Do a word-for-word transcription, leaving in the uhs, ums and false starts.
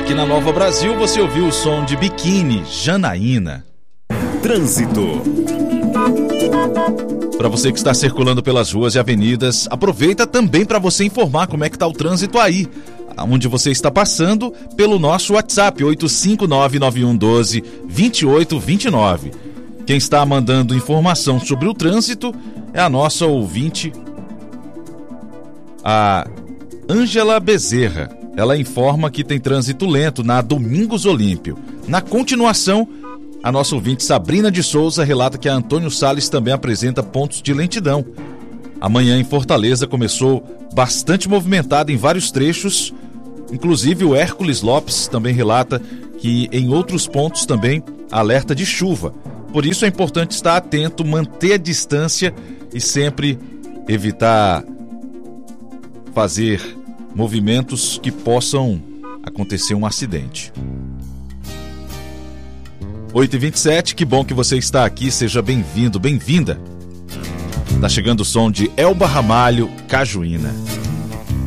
Aqui na Nova Brasil você ouviu o som de Biquíni, Janaína. Trânsito. Para você que está circulando pelas ruas e avenidas, aproveita também para você informar como é que está o trânsito aí, onde você está passando, pelo nosso WhatsApp oito cinco nove nove um um dois dois oito dois nove. Quem está mandando informação sobre o trânsito é a nossa ouvinte, a Ângela Bezerra. Ela informa que tem trânsito lento na Domingos Olímpio. Na continuação, a nossa ouvinte Sabrina de Souza relata que a Antônio Salles também apresenta pontos de lentidão. Amanhã em Fortaleza começou bastante movimentada em vários trechos, inclusive o Hércules Lopes também relata que em outros pontos também alerta de chuva. Por isso é importante estar atento, manter a distância e sempre evitar fazer movimentos que possam acontecer um acidente. oito e vinte e sete, que bom que você está aqui, seja bem-vindo, bem-vinda. Tá chegando o som de Elba Ramalho, Cajuína.